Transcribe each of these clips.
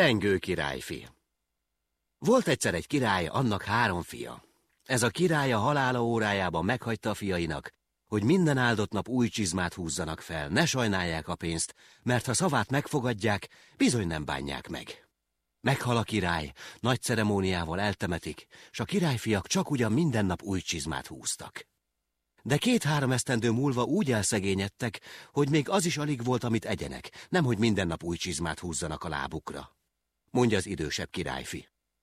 Pengő királyfi. Volt egyszer egy király, annak 3 fia. Ez a király a halála órájában meghagyta a fiainak, hogy minden áldott nap új csizmát húzzanak fel, ne sajnálják a pénzt, mert ha szavát megfogadják, bizony nem bánják meg. Meghal a király, nagy ceremóniával eltemetik, s a királyfiak csak ugyan minden nap új csizmát húztak. De 2-3 esztendő múlva úgy elszegényedtek, hogy még az is alig volt, amit egyenek, nemhogy minden nap új csizmát húzzanak a lábukra. Mondja az idősebb királyfi.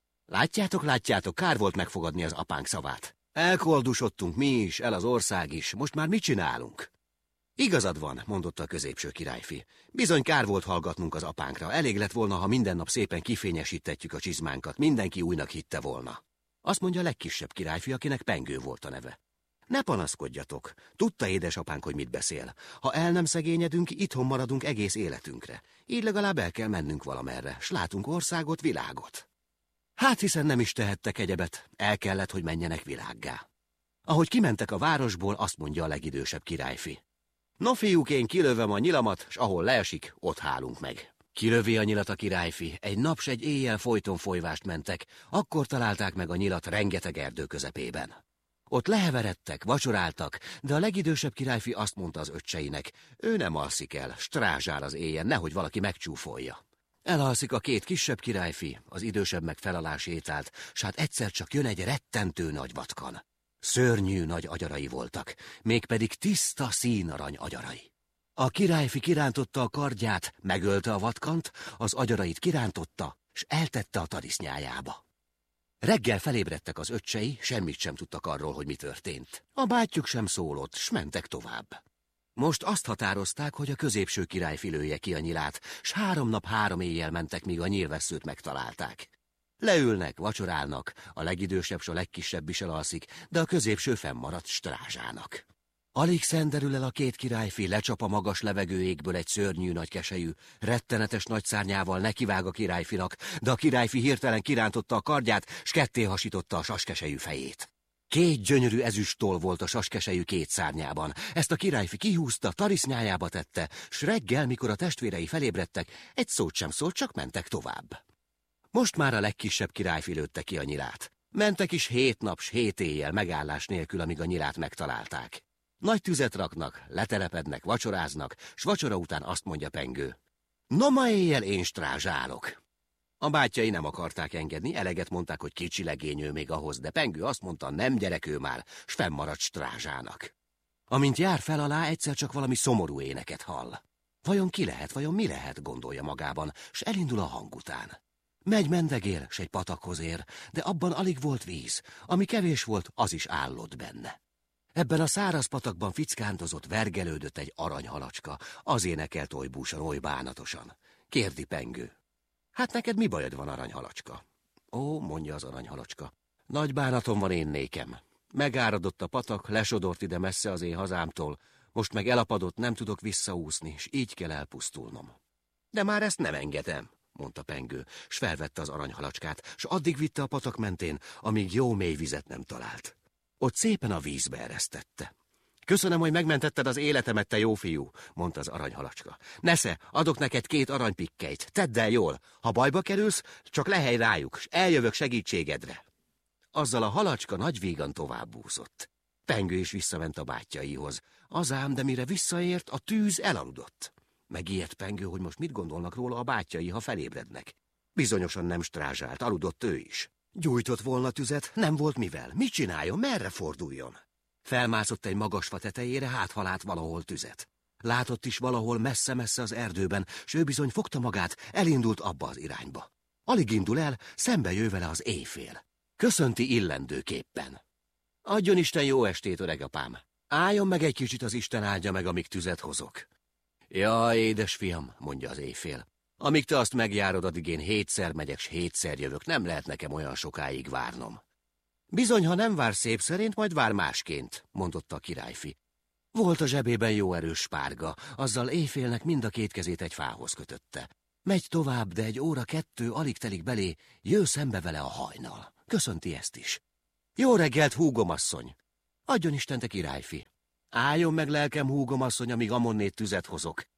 Látjátok, kár volt megfogadni az apánk szavát. Elkoldusodtunk mi is, el az ország is, most már mit csinálunk? Igazad van, mondotta a középső királyfi. Bizony kár volt hallgatnunk az apánkra, elég lett volna, ha minden nap szépen kifényesítetjük a csizmánkat, mindenki újnak hitte volna. Azt mondja a legkisebb királyfi, akinek Pengő volt a neve. Ne panaszkodjatok, tudta édesapánk, hogy mit beszél. Ha el nem szegényedünk, itthon maradunk egész életünkre. Így legalább el kell mennünk valamerre, s látunk országot, világot. Hát hiszen nem is tehettek egyebet, el kellett, hogy menjenek világgá. Ahogy kimentek a városból, azt mondja a legidősebb királyfi. No fiúk, én kilövöm a nyilamat, s ahol leesik, ott hálunk meg. Kilövi a nyilat a királyfi, egy nap s egy éjjel folyton folyvást mentek, akkor találták meg a nyilat rengeteg erdő közepében. Ott leheveredtek, vacsoráltak, de a legidősebb királyfi azt mondta az öccseinek, ő nem alszik el, strázsál az éjjel, nehogy valaki megcsúfolja. Elalszik a 2 kisebb királyfi, az idősebb meg felalá sétált, s hát egyszer csak jön egy rettentő nagy vatkan. Szörnyű nagy agyarai voltak, mégpedig tiszta színarany agyarai. A királyfi kirántotta a kardját, megölte a vatkant, az agyarait kirántotta, s eltette a tarisznyájába. Reggel felébredtek az öccsei, semmit sem tudtak arról, hogy mi történt. A bátyjuk sem szólott, s mentek tovább. Most azt határozták, hogy a középső királyfi lője ki a nyilát, s 3 nap 3 éjjel mentek, míg a nyílvesszőt megtalálták. Leülnek, vacsorálnak, a legidősebb s a legkisebb is elalszik, de a középső fennmaradt strázsának. Alig szenderül el a 2 királyfi, lecsap a magas levegő égből egy szörnyű nagy keselyű, rettenetes nagy szárnyával nekivág a királyfinak, de a királyfi hirtelen kirántotta a kardját, s ketté hasította a saskeselyű fejét. 2 gyönyörű ezüsttoll volt a saskeselyű 2 szárnyában. Ezt a királyfi kihúzta, tarisznyájába tette, s reggel, mikor a testvérei felébredtek, egy szót sem szólt, csak mentek tovább. Most már a legkisebb királyfi lőtte ki a nyilát. Mentek is 7 nap s 7 éjjel megállás nélkül, amíg a nyilát megtalálták. Nagy tüzet raknak, letelepednek, vacsoráznak, s vacsora után azt mondja Pengő. No, ma éjjel én strázsálok. A bátyjai nem akarták engedni, eleget mondták, hogy kicsi legény ő még ahhoz, de Pengő azt mondta, nem gyerek ő már, s fennmaradt strázsának. Amint jár fel alá, egyszer csak valami szomorú éneket hall. Vajon ki lehet, vajon mi lehet, gondolja magában, s elindul a hang után. Megy mendegél, s egy patakhoz ér, de abban alig volt víz, ami kevés volt, az is állott benne. Ebben a száraz patakban fickándozott, vergelődött egy aranyhalacska, az énekelt oly búsan, oly bánatosan. Kérdi Pengő. Hát neked mi bajod van, aranyhalacska? Ó, mondja az aranyhalacska, nagy bánatom van én nékem. Megáradott a patak, lesodort ide messze az én hazámtól, most meg elapadott, nem tudok visszaúszni, s így kell elpusztulnom. De már ezt nem engedem, mondta Pengő, s felvette az aranyhalacskát, s addig vitte a patak mentén, amíg jó mély vizet nem talált. Ott szépen a vízbe eresztette. Köszönöm, hogy megmentetted az életemet, te jó fiú, mondta az aranyhalacska. Nesze, adok neked 2 aranypikkelyt, tedd el jól. Ha bajba kerülsz, csak lehelj rájuk, s eljövök segítségedre. Azzal a halacska nagy vígan továbbúszott. Pengő is visszament a bátyjaihoz. Azám, de mire visszaért, a tűz elaludott. Megijedt Pengő, hogy most mit gondolnak róla a bátyjai, ha felébrednek. Bizonyosan nem strázsált, aludott ő is. Gyújtott volna tüzet, nem volt mivel. Mit csináljon, merre forduljon? Felmászott egy magas fa tetejére, hát ha lát valahol tüzet. Látott is valahol messze-messze az erdőben, s ő bizony fogta magát, elindult abba az irányba. Alig indul el, szembe jő vele az éjfél. Köszönti illendőképpen. Adjon Isten jó estét, öregapám. Álljon meg egy kicsit, az Isten áldja meg, amíg tüzet hozok. Jaj, édes fiam, mondja az éjfél. Amíg te azt megjárod, addig én 7-szer megyek, s 7-szer jövök, nem lehet nekem olyan sokáig várnom. Bizony, ha nem vár szép szerint, majd vár másként, mondotta a királyfi. Volt a zsebében jó erős spárga, azzal éjfélnek mind a 2 kezét egy fához kötötte. Megy tovább, de 1 óra 2 alig telik belé, jön szembe vele a hajnal. Köszönti ezt is. Jó reggelt, húgomasszony! Adjon Isten, te királyfi! Álljon meg, lelkem, húgomasszony, amíg amonnét tüzet hozok.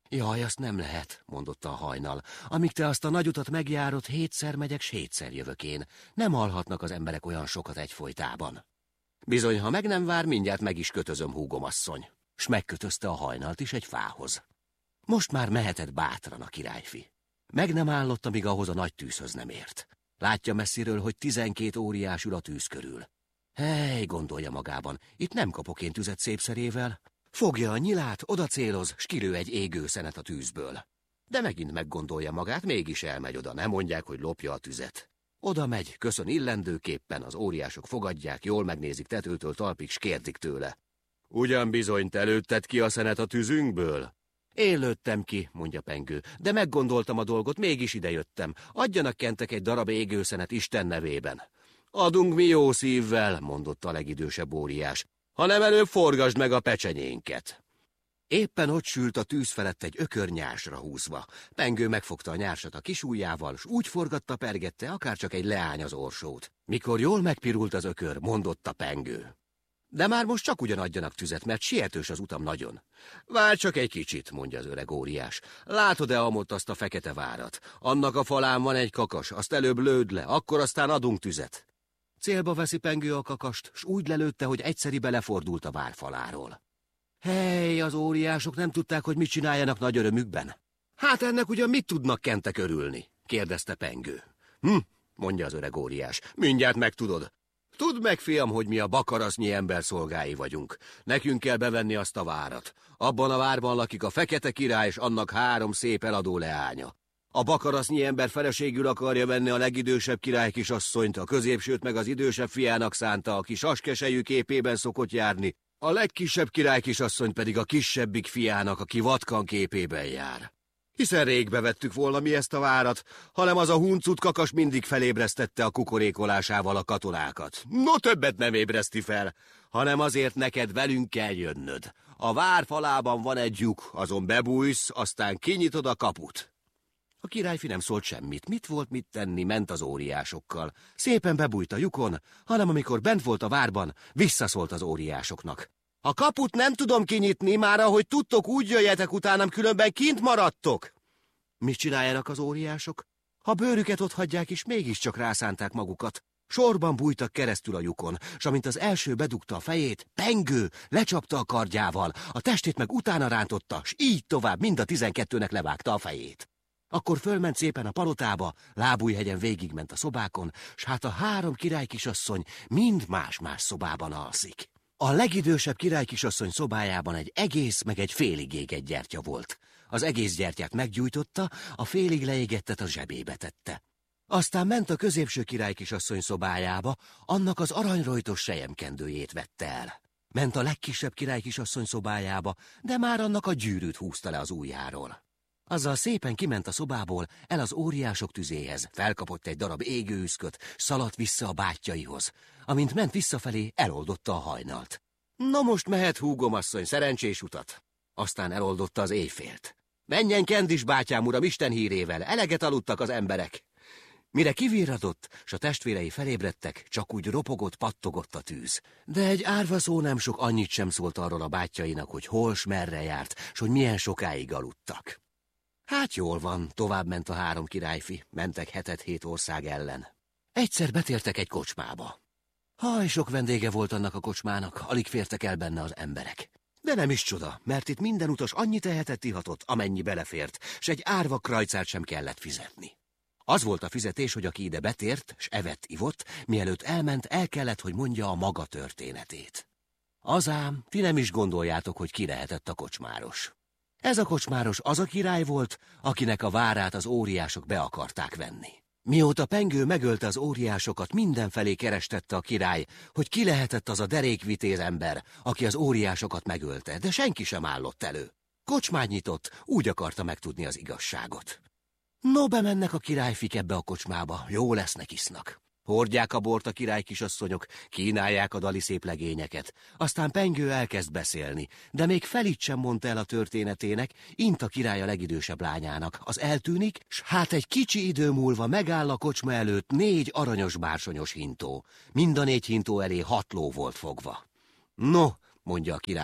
Jaj, azt nem lehet, mondotta a hajnal. Amíg te azt a nagy utat megjárod, 7-szer megyek, s 7-szer jövök én. Nem alhatnak az emberek olyan sokat egyfolytában. Bizony, ha meg nem vár, mindjárt meg is kötözöm, húgomasszony. S megkötözte a hajnalt is egy fához. Most már mehetett bátran a királyfi. Meg nem állott, amíg ahhoz a nagy tűzhöz nem ért. Látja messziről, hogy 12 óriás ül a tűz körül. Hely, gondolja magában, itt nem kapok én tüzet szépszerével. Fogja a nyilát, oda céloz, s kilő egy égőszenet a tűzből. De megint meggondolja magát, mégis elmegy oda, nem mondják, hogy lopja a tüzet. Oda megy, köszön illendőképpen, az óriások fogadják, jól megnézik tetőtől talpig, s kérdik tőle. Ugyan bizony te lőtted ki a szenet a tüzünkből? Én lőttem ki, mondja Pengő, de meggondoltam a dolgot, mégis idejöttem. Adjanak kentek egy darab égőszenet Isten nevében. Adunk mi jó szívvel, mondotta a legidősebb óriás, hanem előbb forgasd meg a pecsenyénket. Éppen ott sült a tűz felett egy ökör nyársra húzva. Pengő megfogta a nyársat a kis ujjával, s úgy forgatta, pergette, akárcsak egy leány az orsót. Mikor jól megpirult az ökör, mondotta Pengő. De már most csak ugyan adjanak tüzet, mert sietős az utam nagyon. Várj csak egy kicsit, mondja az öreg óriás. Látod-e amott azt a fekete várat? Annak a falán van egy kakas, azt előbb lőd le, akkor aztán adunk tüzet. Célba veszi Pengő a kakast, s úgy lelőtte, hogy egyszeribe lefordult a vár faláról. Hely, az óriások nem tudták, hogy mit csináljanak nagy örömükben. Hát ennek ugyan mit tudnak kentek örülni? Kérdezte Pengő. Mondja az öreg óriás, mindjárt megtudod. Tudd meg, fiam, hogy mi a bakarasznyi ember szolgái vagyunk. Nekünk kell bevenni azt a várat. Abban a várban lakik a fekete király, és annak 3 szép eladó leánya. A bakarasznyi ember feleségül akarja venni a legidősebb király kisasszonyt, a középsőt meg az idősebb fiának szánta, aki saskesejű képében szokott járni, a legkisebb király kisasszony pedig a kisebbik fiának, aki vatkan képében jár. Hiszen rég bevettük volna mi ezt a várat, hanem az a huncut kakas mindig felébresztette a kukorékolásával a katonákat. No, többet nem ébreszti fel, hanem azért neked velünk kell jönnöd. A vár falában van egy lyuk, azon bebújsz, aztán kinyitod a kaput. A királyfi nem szólt semmit, mit volt mit tenni, ment az óriásokkal. Szépen bebújt a lyukon, hanem amikor bent volt a várban, visszaszólt az óriásoknak. A kaput nem tudom kinyitni, már ahogy tudtok, úgy jöjjetek utánam, különben kint maradtok. Mit csináljanak az óriások? Ha bőrüket otthagyják is, mégiscsak rászánták magukat. Sorban bújtak keresztül a lyukon, s amint az első bedugta a fejét, Pengő lecsapta a kardjával, a testét meg utána rántotta, s így tovább mind a 12-nek levágta a fejét. Akkor fölment szépen a palotába, Lábújhegyen végigment a szobákon, s hát a 3 királykisasszony mind más-más szobában alszik. A legidősebb királykisasszony szobájában egy egész meg egy félig égett gyertya volt. Az egész gyertyát meggyújtotta, a félig leégettet a zsebébe tette. Aztán ment a középső királykisasszony szobájába, annak az aranyrojtos selyemkendőjét vette el. Ment a legkisebb királykisasszony szobájába, de már annak a gyűrűt húzta le az ujjáról. Azzal szépen kiment a szobából, el az óriások tüzéhez, felkapott egy darab égőüszköt, szaladt vissza a bátyjaihoz. Amint ment visszafelé, eloldotta a hajnalt. Na most mehet, húgomasszony, szerencsés utat. Aztán eloldotta az éjfélt. Menjen Kendis, bátyám uram, Isten hírével, eleget aludtak az emberek. Mire kivirradott, s a testvérei felébredtek, csak úgy ropogott, pattogott a tűz. De egy árva szó nem sok annyit sem szólt arról a bátyjainak, hogy hol s merre járt, s hogy milyen sokáig aludtak. Hát jól van, tovább ment a 3 királyfi, mentek 7 ország ellen. Egyszer betértek egy kocsmába. Haj, sok vendége volt annak a kocsmának, alig fértek el benne az emberek. De nem is csoda, mert itt minden utas annyit ehetett, ihatott, amennyi belefért, s egy árva krajcát sem kellett fizetni. Az volt a fizetés, hogy aki ide betért, s evett, ivott, mielőtt elment, el kellett, hogy mondja a maga történetét. Azám, ti nem is gondoljátok, hogy ki lehetett a kocsmáros. Ez a kocsmáros az a király volt, akinek a várát az óriások be akarták venni. Mióta Pengő megölte az óriásokat, mindenfelé kerestette a király, hogy ki lehetett az a derékvitéz ember, aki az óriásokat megölte, de senki sem állott elő. Kocsmát nyitott, úgy akarta megtudni az igazságot. No, bemennek a királyfik ebbe a kocsmába, jó lesznek, isznak. Hordják a bort a királykisasszonyok, kínálják a dali szép legényeket. Aztán Pengő elkezd beszélni, de még felit sem mondta el a történetének, int a király a legidősebb lányának. Az eltűnik, s hát egy kicsi idő múlva megáll a kocsma előtt 4 aranyos bársonyos hintó. Mind a 4 hintó elé 6 ló volt fogva. No, mondja a király,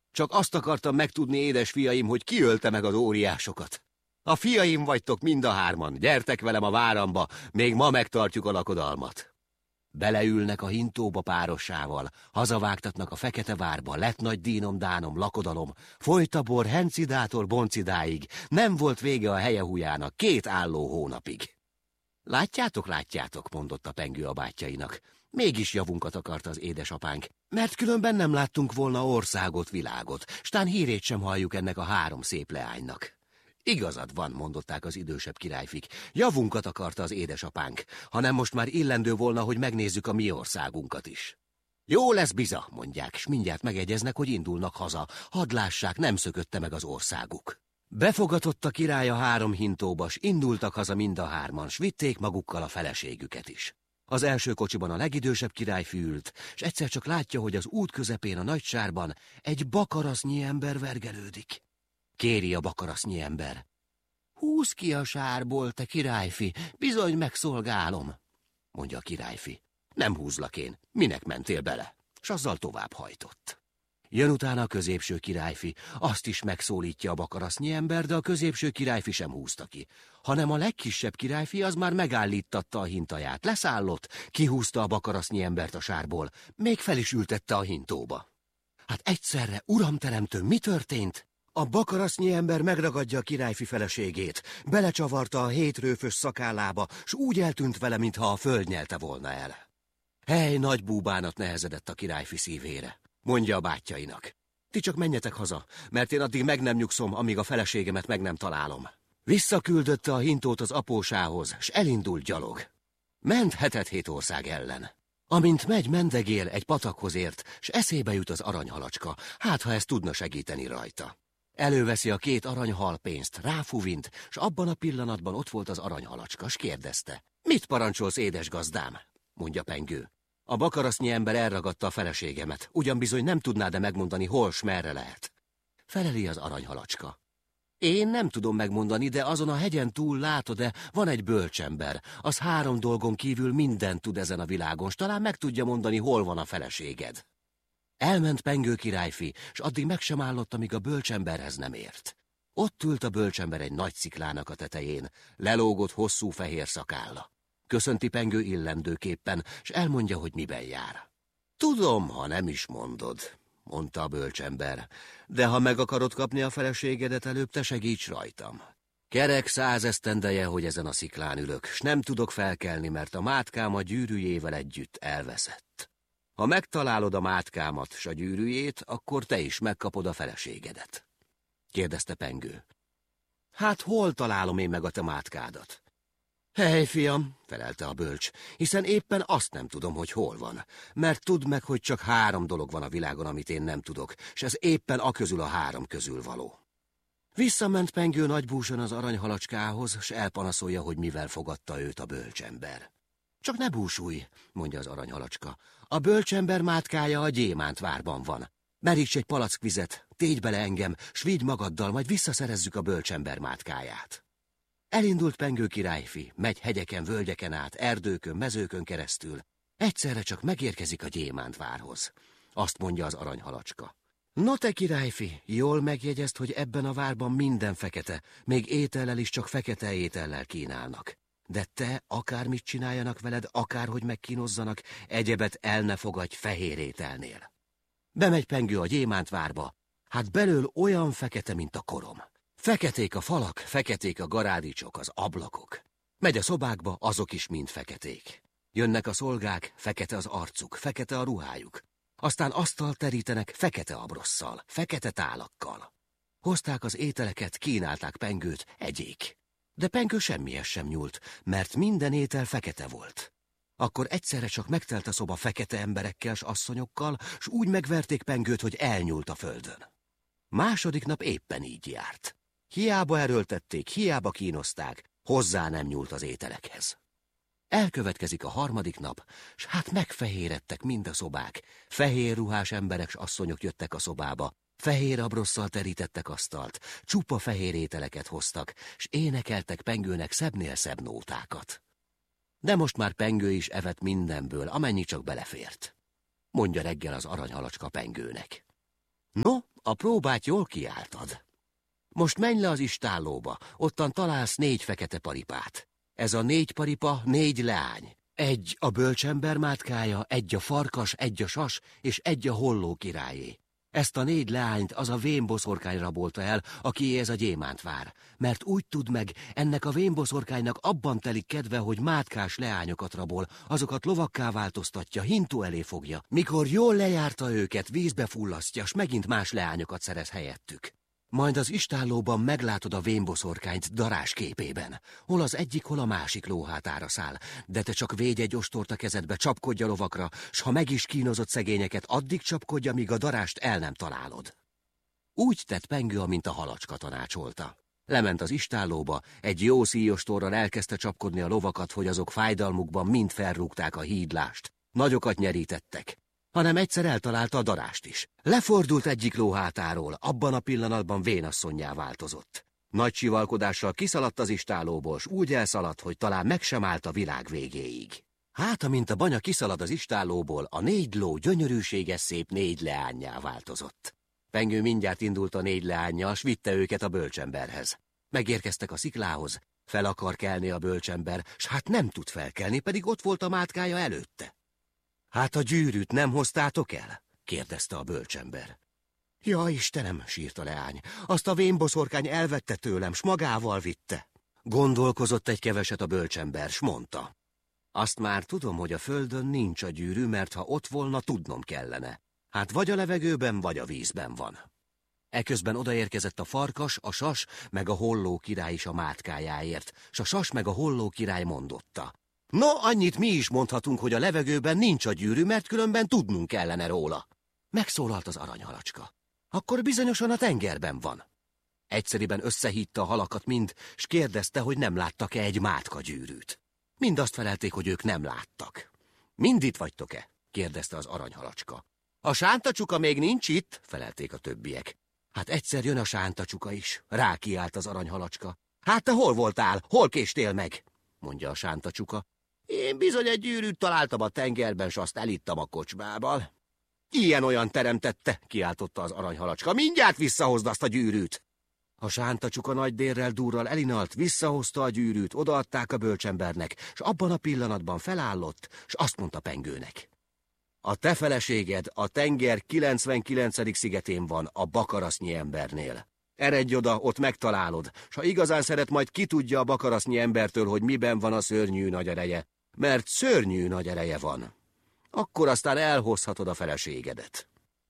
Csak azt akartam megtudni, édes fiaim, hogy ki ölte meg az óriásokat. A fiaim vagytok mind a hárman, gyertek velem a váramba, még ma megtartjuk a lakodalmat. Beleülnek a hintóba párossával, hazavágtatnak a fekete várba, lett nagy dínom, dánom, lakodalom, folyt a bor Hencidától Boncidáig, nem volt vége a helyehújának 2 álló hónapig. Látjátok, mondott a pengő a bátyjainak, mégis javunkat akart az édesapánk, mert különben nem láttunk volna országot, világot, stán hírét sem halljuk ennek a 3 szép leánynak. Igazad van, mondották az idősebb királyfik, javunkat akarta az édesapánk, hanem most már illendő volna, hogy megnézzük a mi országunkat is. Jó lesz biza, mondják, s mindjárt megegyeznek, hogy indulnak haza, hadd lássák, nem szökötte meg az országuk. Befogatott a király a 3 hintóba, s indultak haza mind a 3-an, s vitték magukkal a feleségüket is. Az első kocsiban a legidősebb királyfi ült, s egyszer csak látja, hogy az út közepén a nagy sárban egy bakarasznyi ember vergelődik. Kéri a bakarasznyi ember. Húzz ki a sárból, te királyfi, bizony megszolgálom, mondja a királyfi. Nem húzlak én, minek mentél bele? S azzal tovább hajtott. Jön utána a középső királyfi, azt is megszólítja a bakarasznyi ember, de a középső királyfi sem húzta ki, hanem a legkisebb királyfi az már megállítatta a hintaját, leszállott, kihúzta a bakarasznyi embert a sárból, még fel is ültette a hintóba. Hát egyszerre, uramteremtő, mi történt? A bakarasznyi ember megragadja a királyfi feleségét, belecsavarta a 7 rőfös szakállába, s úgy eltűnt vele, mintha a föld nyelte volna el. Hely, nagy búbánat nehezedett a királyfi szívére. Mondja a bátyjainak. Ti csak menjetek haza, mert én addig meg nem nyugszom, amíg a feleségemet meg nem találom. Visszaküldötte a hintót az apósához, s elindult gyalog. Ment 7 ország ellen. Amint megy, mendegél, egy patakhoz ért, s eszébe jut az aranyhalacska, hát ha ez tudna segíteni rajta. Előveszi a 2 aranyhalpénzt, ráfuvint, s abban a pillanatban ott volt az aranyhalacska, s kérdezte. Mit parancsolsz, édes gazdám? Mondja pengő. A bakarasznyi ember elragadta a feleségemet, ugyan bizony nem tudnád-e megmondani, hol s merre lehet? Feleli az aranyhalacska. Én nem tudom megmondani, de azon a hegyen túl látod-e, van egy bölcsember, az 3 dolgon kívül mindent tud ezen a világon, s talán meg tudja mondani, hol van a feleséged. Elment pengő királyfi, s addig meg sem állott, amíg a bölcsemberhez nem ért. Ott ült a bölcsember egy nagy sziklának a tetején, lelógott hosszú fehér szakálla. Köszönti pengő illendőképpen, s elmondja, hogy miben jár. Tudom, ha nem is mondod, mondta a bölcsember, de ha meg akarod kapni a feleségedet, előbb te segíts rajtam. Kerek 100 esztendeje, hogy ezen a sziklán ülök, s nem tudok felkelni, mert a mátkám a gyűrűjével együtt elveszett. Ha megtalálod a mátkámat s a gyűrűjét, akkor te is megkapod a feleségedet. Kérdezte pengő. Hát hol találom én meg a te mátkádat? Hely, fiam, felelte a bölcs, hiszen éppen azt nem tudom, hogy hol van, mert tudd meg, hogy csak 3 dolog van a világon, amit én nem tudok, s ez éppen a közül a 3 közül való. Visszament pengő nagybúson az aranyhalacskához, s elpanaszolja, hogy mivel fogadta őt a bölcsember. Csak ne búsulj, mondja az aranyhalacska, a bölcsember mátkája a gyémántvárban van. Meríts egy palack vizet, tégy bele engem, s vigy magaddal, majd visszaszerezzük a bölcsember mátkáját. Elindult pengő királyfi, megy hegyeken, völgyeken át, erdőkön, mezőkön keresztül. Egyszerre csak megérkezik a gyémántvárhoz. Azt mondja az aranyhalacska. No te királyfi, jól megjegyezt, hogy ebben a várban minden fekete, még étellel is csak fekete étellel kínálnak. De te, akármit csináljanak veled, akárhogy megkínozzanak, egyebet el ne fogadj fehér ételnél. Bemegy pengő a gyémántvárba, hát belől olyan fekete, mint a korom. Feketék a falak, feketék a garádicsok, az ablakok. Megy a szobákba, azok is mind feketék. Jönnek a szolgák, fekete az arcuk, fekete a ruhájuk. Aztán asztalt terítenek fekete abrosszal, fekete tálakkal. Hozták az ételeket, kínálták pengőt, egyék. De pengő semmihez sem nyúlt, mert minden étel fekete volt. Akkor egyszerre csak megtelt a szoba fekete emberekkel s asszonyokkal, s úgy megverték pengőt, hogy elnyúlt a földön. Második nap éppen így járt. Hiába erőltették, hiába kínozták, hozzá nem nyúlt az ételekhez. Elkövetkezik a 3. nap, s hát megfehéredtek mind a szobák. Fehér ruhás emberek s asszonyok jöttek a szobába, fehér abrosszal terítettek asztalt, csupa fehér ételeket hoztak, s énekeltek pengőnek szebbnél szebb nótákat. De most már pengő is evett mindenből, amennyi csak belefért. Mondja reggel az aranyhalacska pengőnek. No, a próbát jól kiálltad. Most menj le az istállóba, ottan találsz 4 fekete paripát. Ez a 4 paripa 4 leány. 1 a bölcsember mátkája, 1 a farkas, 1 a sas, és 1 a holló királyé. Ezt a 4 leányt az a vénboszorkány rabolta el, akié ez a gyémántvár. Mert úgy tudd meg, ennek a vénboszorkánynak abban telik kedve, hogy mátkás leányokat rabol, azokat lovakká változtatja, hintó elé fogja. Mikor jól lejárta őket, vízbe fullasztja, s megint más leányokat szerez helyettük. Majd az istállóban meglátod a vénboszorkányt darás képében. Hol az egyik, hol a másik lóhátára száll. De te csak védj egy ostort a kezedbe, csapkodj a lovakra, s ha meg is kínozott szegényeket, addig csapkodj, amíg a darást el nem találod. Úgy tett Pengő, amint a halacska tanácsolta. Lement az istállóba, egy jó szíjostorral elkezdte csapkodni a lovakat, hogy azok fájdalmukban mind felrúgták a hídlást. Nagyokat nyerítettek. Hanem egyszer eltalálta a darást is. Lefordult egyik lóhátáról, abban a pillanatban vénasszonnyá változott. Nagy csivalkodással kiszaladt az istállóból, s úgy elszaladt, hogy talán meg sem állt a világ végéig. Hát, amint a banya kiszalad az istállóból, a 4 ló gyönyörűséges szép 4 leánnyá változott. Pengő mindjárt indult a 4 leánnyal, s vitte őket a bölcsemberhez. Megérkeztek a sziklához, fel akar kelni a bölcsember, s hát nem tud felkelni, pedig ott volt a mátkája előtte. Hát a gyűrűt nem hoztátok el? Kérdezte a bölcsember. Ja, Istenem, sírt a leány, azt a vénboszorkány elvette tőlem, s magával vitte. Gondolkozott egy keveset a bölcsember, s mondta. Azt már tudom, hogy a földön nincs a gyűrű, mert ha ott volna, tudnom kellene. Hát vagy a levegőben, vagy a vízben van. Eközben odaérkezett a farkas, a sas, meg a holló király is a mátkájáért, s a sas meg a holló király mondotta. No, annyit mi is mondhatunk, hogy a levegőben nincs a gyűrű, mert különben tudnunk kellene róla. Megszólalt az aranyhalacska. Akkor bizonyosan a tengerben van. Egyszeriben összehívta a halakat mind, s kérdezte, hogy nem láttak-e egy mátka gyűrűt. Mind azt felelték, hogy ők nem láttak. Mind itt vagytok-e? Kérdezte az aranyhalacska. A sántacsuka még nincs itt, felelték a többiek. Hát egyszer jön a sántacsuka is, rákiált az aranyhalacska. Hát te hol voltál, hol késtél meg? Mondja a sántacsuka. Én bizony egy gyűrűt találtam a tengerben, s azt elittam a kocsmával. Ilyen-olyan teremtette, kiáltotta az aranyhalacska. Mindjárt visszahozd azt a gyűrűt. A sántacsuka nagy dérrel durral elinalt, visszahozta a gyűrűt, odaadták a bölcsembernek, s abban a pillanatban felállott, s azt mondta Pengőnek. A te feleséged a tenger 99. szigetén van, a bakarasznyi embernél. Eredj oda, ott megtalálod, s ha igazán szeret, majd ki tudja a bakarasznyi embertől, hogy miben van a szörnyű nagy ereje, mert szörnyű nagy ereje van. Akkor aztán elhozhatod a feleségedet.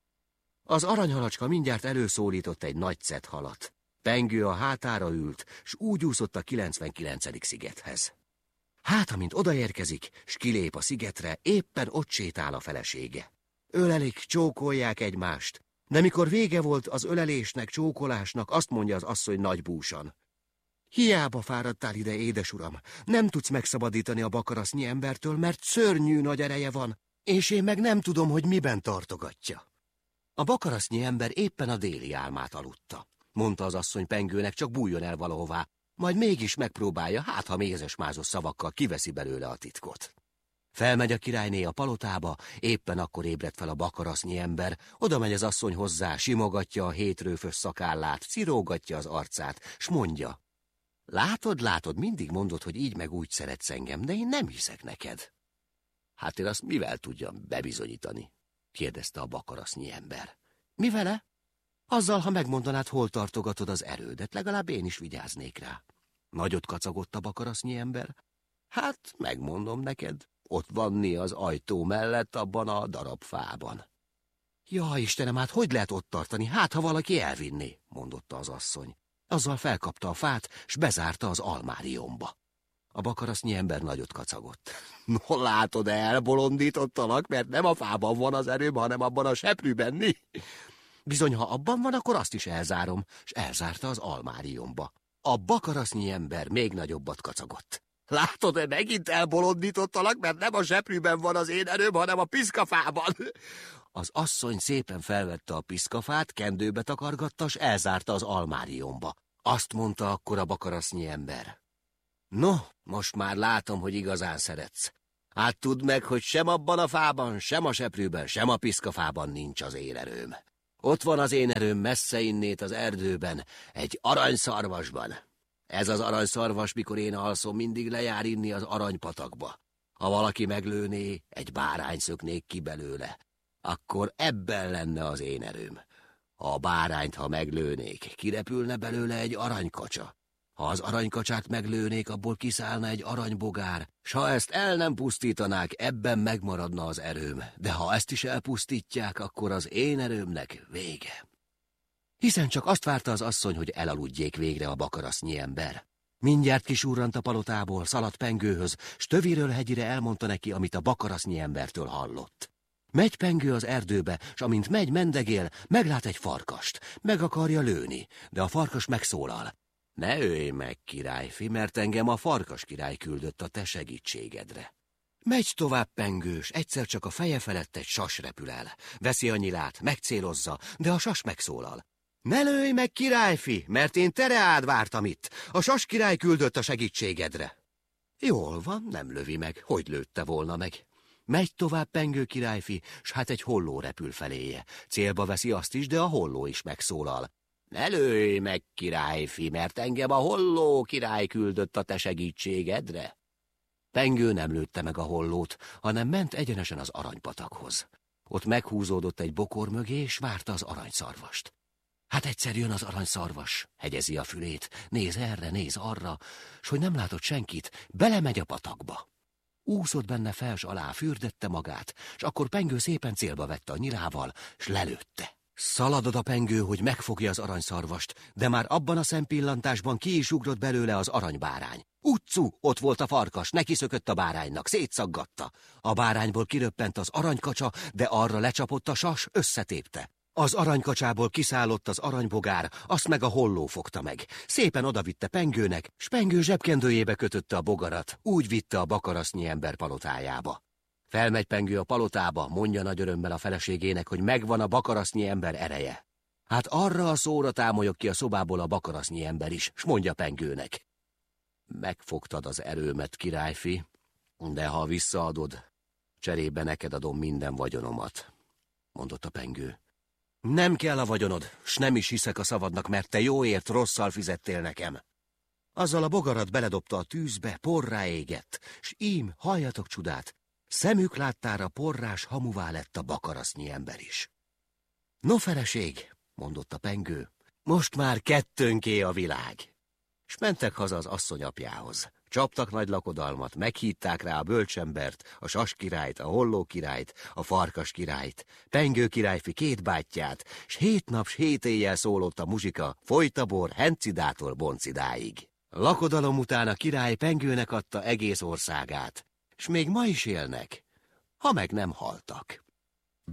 Az aranyhalacska mindjárt előszólított egy nagy cethalat. Pengő a hátára ült, s úgy úszott a 99. szigethez. Hát, amint odaérkezik, s kilép a szigetre, éppen ott sétál a felesége. Ölelik, csókolják egymást, de mikor vége volt az ölelésnek, csókolásnak, azt mondja az asszony nagy búsan. Hiába fáradtál ide, édes uram, nem tudsz megszabadítani a bakarasznyi embertől, mert szörnyű nagy ereje van, és én meg nem tudom, hogy miben tartogatja. A bakarasznyi ember éppen a déli álmát aludta. Mondta az asszony Pengőnek, csak bújjon el valahová, majd mégis megpróbálja, hát ha mézes-mázos szavakkal kiveszi belőle a titkot. Felmegy a királyné a palotába, éppen akkor ébredt fel a bakarasznyi ember, oda megy az asszony hozzá, simogatja a hétrőfös szakállát, cirógatja az arcát, s mondja. Látod, mindig mondod, hogy így meg úgy szeretsz engem, de én nem hiszek neked. Hát én azt mivel tudjam bebizonyítani? Kérdezte a bakarasznyi ember. Mi vele? Azzal, ha megmondanád, hol tartogatod az erődet, legalább én is vigyáznék rá. Nagyot kacagott a bakarasznyi ember. Hát, megmondom neked, ott vanni az ajtó mellett abban a darab fában. Ja, Istenem, hát hogy lehet ott tartani, hát ha valaki elvinné, mondotta az asszony. Azzal felkapta a fát, s bezárta az almáriumba. A bakarasznyi ember nagyot kacagott. No, látod, elbolondítottalak, mert nem a fában van az erőm, hanem abban a seprűben, mi? Bizony, ha abban van, akkor azt is elzárom, s elzárta az almáriumba. A bakarasznyi ember még nagyobbat kacagott. Látod, megint elbolondítottalak, mert nem a seprűben van az én erőm, hanem a piszkafában. Az asszony szépen felvette a piszkafát, kendőbe takargatta, s elzárta az almáriumba. Azt mondta akkor a bakarasznyi ember. No, most már látom, hogy igazán szeretsz. Hát tudd meg, hogy sem abban a fában, sem a seprűben, sem a piszkafában nincs az én erőm. Ott van az én erőm messze innét az erdőben, egy aranyszarvasban. Ez az aranyszarvas, mikor én alszom, mindig lejár inni az aranypatakba. Ha valaki meglőné, egy bárány szöknék ki belőle. Akkor ebben lenne az én erőm. Ha a bárányt, ha meglőnék, kirepülne belőle egy aranykacsa. Ha az aranykacsát meglőnék, abból kiszállna egy aranybogár, s ha ezt el nem pusztítanák, ebben megmaradna az erőm, de ha ezt is elpusztítják, akkor az én erőmnek vége. Hiszen csak azt várta az asszony, hogy elaludjék végre a bakarasznyi ember. Mindjárt kisúrrant a palotából, szaladt Pengőhöz, s töviről hegyire elmondta neki, amit a bakarasznyi embertől hallott. Megy Pengő az erdőbe, s amint mendegél, meglát egy farkast, meg akarja lőni, de a farkas megszólal. Ne ölj meg, királyfi, mert engem a farkas király küldött a te segítségedre. Megy tovább Pengős, egyszer csak a feje felett egy sas repül el. Veszi a nyilát, megcélozza, de a sas megszólal. Ne lőj meg, királyfi, mert én tereád vártam itt. A sas király küldött a segítségedre. Jól van, nem lövi meg, hogy lőtte volna meg. Megy tovább Pengő királyfi, s hát egy holló repül feléje. Célba veszi azt is, de a holló is megszólal. Ne lőj meg, királyfi, mert engem a holló király küldött a te segítségedre. Pengő nem lőtte meg a hollót, hanem ment egyenesen az aranypatakhoz. Ott meghúzódott egy bokor mögé, és várta az aranyszarvast. Hát egyszer jön az aranyszarvas, hegyezi a fülét, néz erre, néz arra, s hogy nem látott senkit, belemegy a patakba. Úszott benne fels alá, fürdette magát, s akkor Pengő szépen célba vette a nyilával, s lelőtte. Szaladod a Pengő, hogy megfogja az aranyszarvast, de már abban a szempillantásban ki is ugrott belőle az aranybárány. Utcu, ott volt a farkas, neki szökött a báránynak, szétszaggatta. A bárányból kiröppent az aranykacsa, de arra lecsapott a sas, összetépte. Az aranykacsából kiszállott az aranybogár, azt meg a holló fogta meg. Szépen odavitte Pengőnek, s Pengő zsebkendőjébe kötötte a bogarat, úgy vitte a bakarasznyi ember palotájába. Felmegy Pengő a palotába, mondja nagy örömmel a feleségének, hogy megvan a bakarasznyi ember ereje. Hát arra a szóra támolyog ki a szobából a bakarasznyi ember is, s mondja Pengőnek. Megfogtad az erőmet, királyfi, de ha visszaadod, cserébe neked adom minden vagyonomat, mondotta Pengő. Nem kell a vagyonod, s nem is hiszek a szavadnak, mert te jóért rosszal fizettél nekem. Azzal a bogarat beledobta a tűzbe, porrá égett, s ím, halljatok csodát, szemük láttára porrás hamuvá lett a bakarasznyi ember is. No, feleség, mondotta Pengő, most már kettőnké a világ. S mentek haza az asszony apjához. Csaptak nagy lakodalmat, meghívták rá a bölcsembert, a sas királyt, a holló királyt, a farkas királyt, Pengő királyfi két bátyját, s 7 nap s 7 éjjel szólott a muzsika, folyt a bor Hencidától Boncidáig. Lakodalom után a király Pengőnek adta egész országát, s még ma is élnek, ha meg nem haltak.